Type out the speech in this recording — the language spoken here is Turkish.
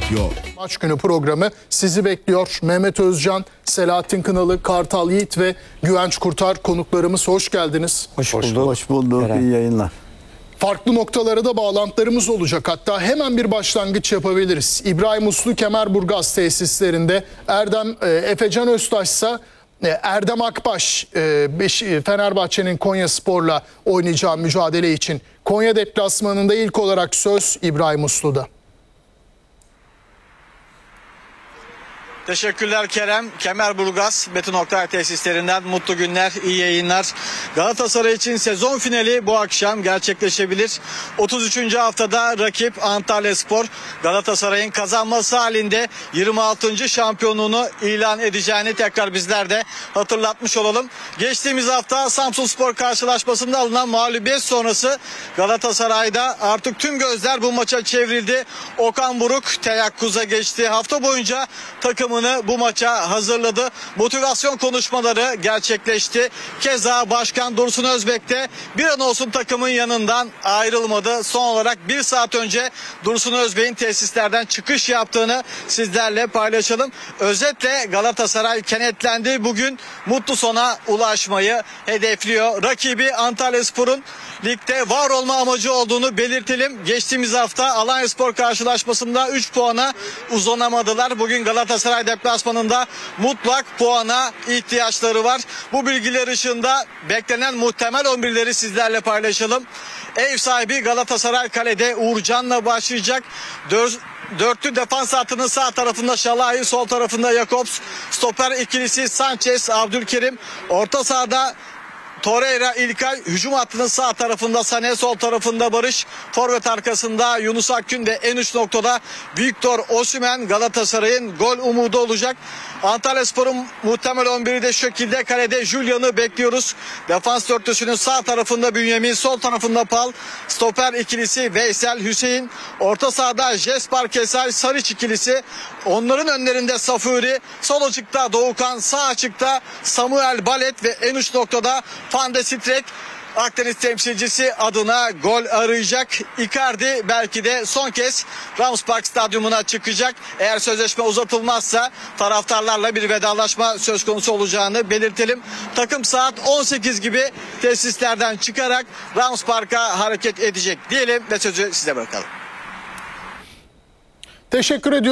bitiyor. Maç günü programı sizi bekliyor. Mehmet Özcan, Selahattin Kınalı, Kartal Yiğit ve Güvenç Kurtar konuklarımız. Hoş geldiniz. Hoş bulduk. İyi yayınlar. Farklı noktalara da bağlantılarımız olacak. Hatta hemen bir başlangıç yapabiliriz. İbrahim Uslu Kemerburgaz tesislerinde Efecan Öztaş ise Erdem Akbaş Fenerbahçe'nin Konyaspor'la oynayacağı mücadele için Konya deplasmanında ilk olarak söz İbrahim Uslu'da. Teşekkürler Kerem. Kemerburgaz Beton Oktay tesislerinden mutlu günler, iyi yayınlar. Galatasaray için sezon finali bu akşam gerçekleşebilir. 33. haftada rakip Antalyaspor, Galatasaray'ın kazanması halinde 26. şampiyonluğunu ilan edeceğini tekrar bizler de hatırlatmış olalım. Geçtiğimiz hafta Samsunspor karşılaşmasında alınan mağlubiyet sonrası Galatasaray'da artık tüm gözler bu maça çevrildi. Okan Buruk teyakkuz'a geçti. Hafta boyunca takımını bu maça hazırladı. Motivasyon konuşmaları gerçekleşti. Keza Başkan Dursun Özbek de bir an olsun takımın yanından ayrılmadı. Son olarak bir saat önce Dursun Özbek'in tesislerden çıkış yaptığını sizlerle paylaşalım. Özetle Galatasaray kenetlendi. Bugün mutlu sona ulaşmayı hedefliyor. Rakibi Antalyaspor'un ligde var olma amacı olduğunu belirtelim. Geçtiğimiz hafta Alanyaspor karşılaşmasında 3 puana uzanamadılar. Bugün Galatasaray deplasmanında mutlak puana ihtiyaçları var. Bu bilgiler ışığında beklenen muhtemel 11'leri sizlerle paylaşalım. Ev sahibi Galatasaray kalede Uğurcan'la başlayacak. Dörtlü defans hattının sağ tarafında Şalai, sol tarafında Jakobs. Stoper ikilisi Sanchez, Abdülkerim. Orta sahada Torreira, İlkay, hücum hattının sağ tarafında Sané, sol tarafında Barış, forvet arkasında Yunus Akgün ve en uç noktada Victor Osimhen Galatasaray'ın gol umudu olacak. Antalyaspor'un muhtemel 11'i de şu şekilde: kalede Julian'ı bekliyoruz. Defans dörtlüsünün sağ tarafında Bünyamin, sol tarafında Pal, stoper ikilisi Veysel, Hüseyin, orta sahada Jespar Kesal, Saric ikilisi, onların önlerinde Safuri, sol açıkta Doğukan, sağ açıkta Samuel Balet ve en uç noktada Van de Streek Akdeniz temsilcisi adına gol arayacak. Icardi belki de son kez Rams Park Stadyumuna çıkacak. Eğer sözleşme uzatılmazsa taraftarlarla bir vedalaşma söz konusu olacağını belirtelim. Takım saat 18 gibi tesislerden çıkarak Rams Park'a hareket edecek diyelim ve sözü size bırakalım. Teşekkür ediyorum.